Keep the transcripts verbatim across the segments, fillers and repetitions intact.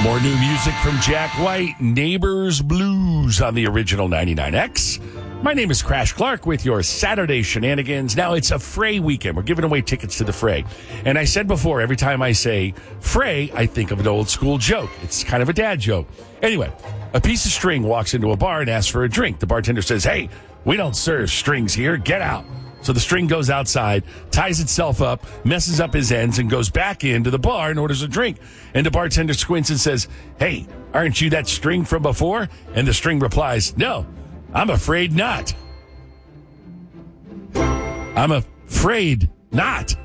More new music from Jack White, Neighbors Blues on the original ninety-nine X. My name is Crash Clark with your Saturday shenanigans. Now, it's a Fray weekend. We're giving away tickets to the Fray. And I said before, every time I say Fray, I think of an old school joke. It's kind of a dad joke. Anyway, a piece of string walks into a bar and asks for a drink. The bartender says, "Hey, we don't serve strings here. Get out." So the string goes outside, ties itself up, messes up his ends, and goes back into the bar and orders a drink. And the bartender squints and says, "Hey, aren't you that string from before?" And the string replies, "No, I'm afraid not." I'm afraid not.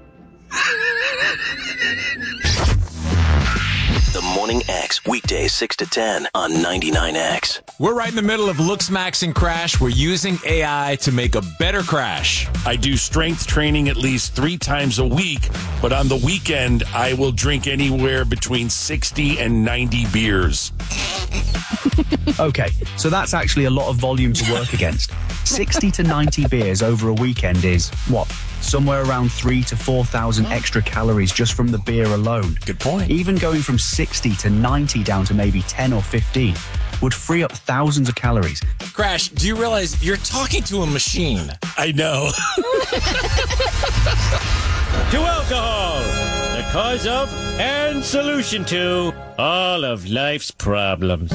The Morning X, weekdays six to ten on ninety-nine X. We're right in the middle of Looks, Max, and Crash. We're using A I to make a better Crash. I do strength training at least three times a week, but on the weekend, I will drink anywhere between sixty and ninety beers. Okay, so that's actually a lot of volume to work against. sixty to ninety beers over a weekend is, what, somewhere around three to four thousand extra calories just from the beer alone. Good point. Even going from sixty to ninety down to maybe ten or fifteen would free up thousands of calories. Crash, do you realize you're talking to a machine? I know. To alcohol, the cause of and solution to all of life's problems.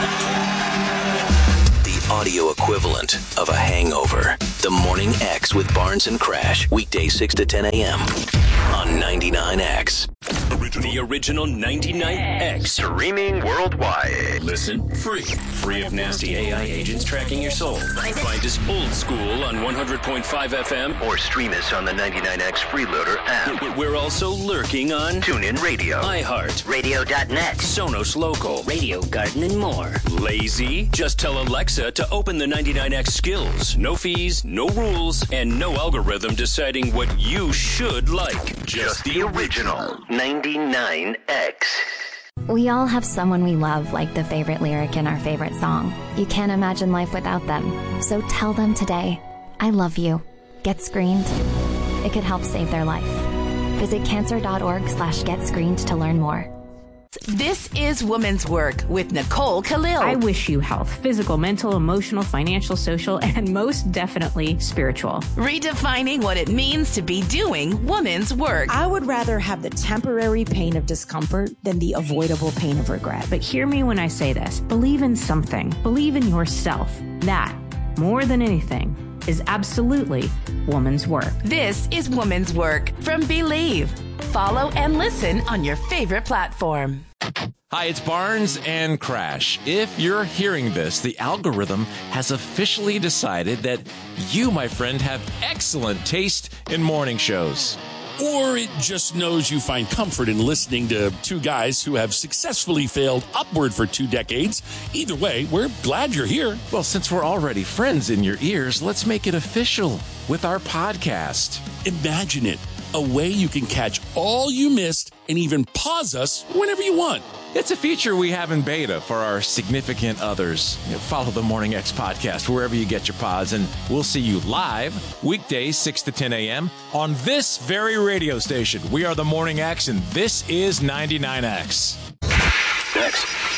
The audio equivalent of a hangover. The Morning X with Barnes and Crash, weekdays six to ten a.m. on ninety-nine X. The original ninety-nine X. Streaming worldwide. Listen free. Free of nasty A I agents tracking your soul. Find us old school on one hundred point five F M. Or stream us on the ninety-nine X Freeloader app. We're also lurking on TuneIn Radio, iHeart, Radio dot net, Sonos Local, Radio Garden, and more. Lazy? Just tell Alexa to open the ninety-nine X skills. No fees, no rules, and no algorithm deciding what you should like. Just the original ninety-nine X. We all have someone we love, like the favorite lyric in our favorite song. You can't imagine life without them. So tell them today, "I love you." Get screened. It could help save their life. Visit cancer.org slash get screened to learn more. This is Woman's Work with Nicole Khalil. I wish you health, physical, mental, emotional, financial, social, and most definitely spiritual. Redefining what it means to be doing woman's work. I would rather have the temporary pain of discomfort than the avoidable pain of regret. But hear me when I say this. Believe in something. Believe in yourself. That, more than anything, is absolutely woman's work. This is Woman's Work from Believe. Follow and listen on your favorite platform. Hi, it's Barnes and Crash. If you're hearing this, the algorithm has officially decided that you, my friend, have excellent taste in morning shows. Or it just knows you find comfort in listening to two guys who have successfully failed upward for two decades. Either way, we're glad you're here. Well, since we're already friends in your ears, let's make it official with our podcast. Imagine it. A way you can catch all you missed and even pause us whenever you want. It's a feature we have in beta for our significant others. You know, follow the Morning X podcast wherever you get your pods, and we'll see you live weekdays six to ten a.m. on this very radio station. We are the Morning X, and this is ninety-nine X. X.